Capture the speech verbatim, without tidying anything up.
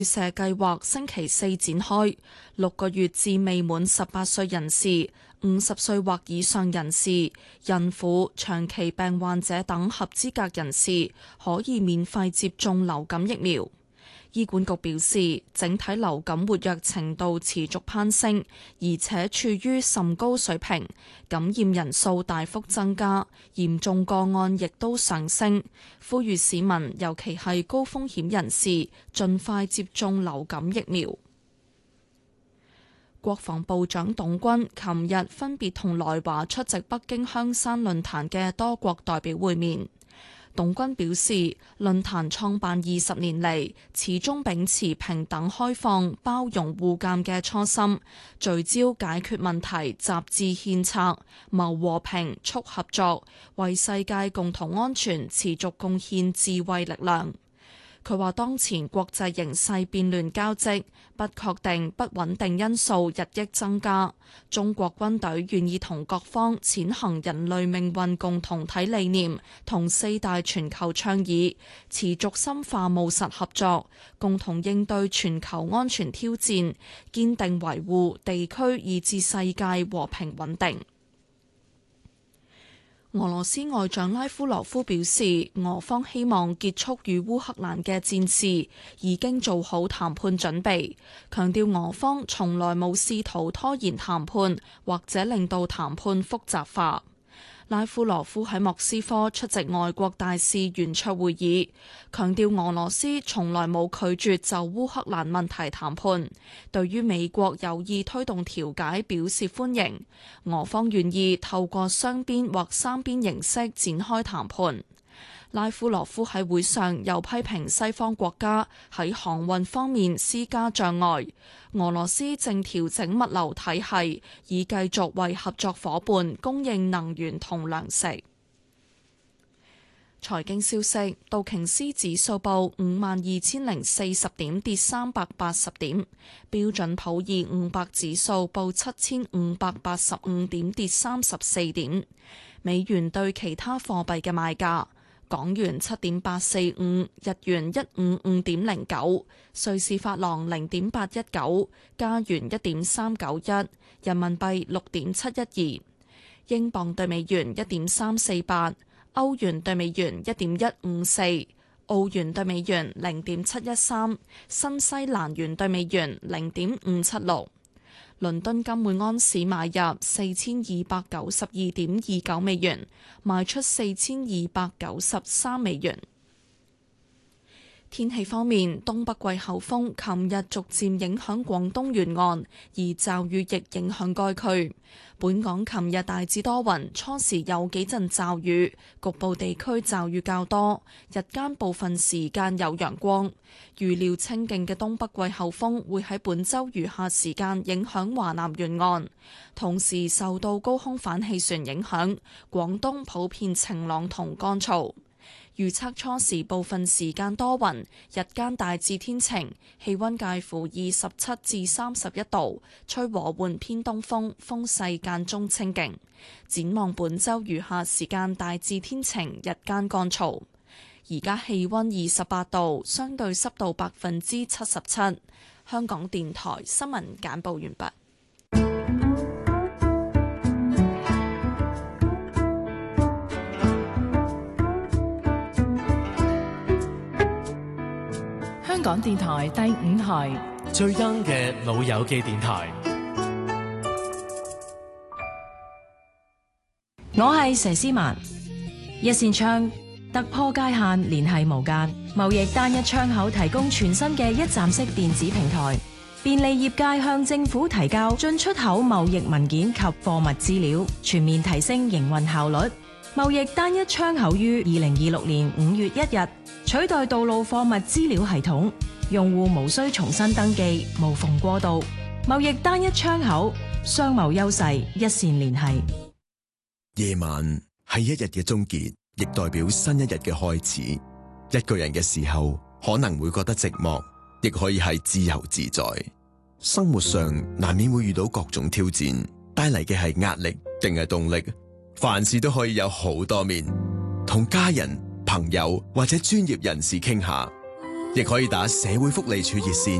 射計劃星期四展開，六個月至未滿十八歲人士、五十歲或以上人士、孕婦、長期病患者等合資格人士可以免費接種流感疫苗。醫管局表示，整體流感活躍程度持續攀升，而且處於甚高水平，感染人數大幅增加，嚴重個案亦都上升。呼籲市民，尤其係高風險人士，盡快接種流感疫苗。國防部長董軍琴日分別同來華出席北京香山論壇嘅多國代表會面。董軍表示，論壇創辦二十年嚟，始終秉持平等、開放、包容、互鑒嘅初心，聚焦解決問題、集智獻策、謀和平、促合作，為世界共同安全持續貢獻智慧力量。佢話：當前國際形勢變亂交織，不確定、不穩定因素日益增加。中國軍隊願意同各方踐行人類命運共同體理念同四大全球倡議，持續深化務實合作，共同應對全球安全挑戰，堅定維護地區以至世界和平穩定。俄羅斯外長拉夫羅夫表示，俄方希望結束與烏克蘭嘅戰事，已經做好談判準備，強調俄方從來冇試圖拖延談判或者令到談判複雜化。拉夫羅夫喺莫斯科出席外國大使圓桌會議，強調俄羅斯從來冇拒絕就烏克蘭問題談判，對於美國有意推動調解表示歡迎，俄方願意透過雙邊或三邊形式展開談判。拉夫羅夫喺會上又批評西方國家喺航運方面施加障礙，俄羅斯正調整物流體系，以繼續為合作夥伴供應能源同糧食。財經消息：道瓊斯指數報五萬二千零四十點，跌三百八十點；標準普爾五百指數報七千五百八十五點，跌三十四點。美元對其他貨幣嘅賣價。港元七點八四五，日元一五五點零九，瑞士法郎零點八一九，加元一點三九一，人民幣六點七一二，英鎊對美元一點三四八，歐元對美元一點一五四，澳元對美元零點七一三，新西蘭元對美元零點五七六。倫敦金每安士買入四千二百九十二點二九美元，賣出四千二百九十三美元。天氣方面，東北季候風琴日逐漸影響廣東沿岸，而驟雨亦影響該區。本港琴日大致多雲，初時有幾陣驟雨，局部地區驟雨較多，日間部分時間有陽光。預料清勁嘅東北季候風會喺本週餘下時間影響華南沿岸，同時受到高空反氣旋影響，廣東普遍晴朗同乾燥。預測初時部分時間多雲，日間大致天晴，氣溫介乎二十七至三十一度，吹和緩偏東風，風勢間中清勁。展望本週餘下時間大致天晴，日間乾燥。而家氣溫二十八度，相對濕度百分之七十七。香港電台新聞簡報完畢。 香港電台第五台最 young 嘅老友記電台， 我係佘詩曼。一扇窗突破界限，聯繫無間，貿易單一窗口提供全新嘅一站式電子平台，便利業界向政府提交進出口貿易文件及貨物資料，全面提升營運效率。貿易單一窗口於二零二六年五月一日取代道路貨物資料系統，用戶無需重新登記，無縫過渡。貿易單一窗口，商貿優勢一線聯繫。 夜晚係一日嘅終結，亦代表新一日嘅開始。一個人嘅時候，可能會覺得寂寞，亦可以係自由自在。生活上難免會遇到各種挑戰，帶嚟嘅係壓力定係動力？凡事都可以有好多面，同家人、朋友或者專業人士傾下， 亦可以打社會福利處熱線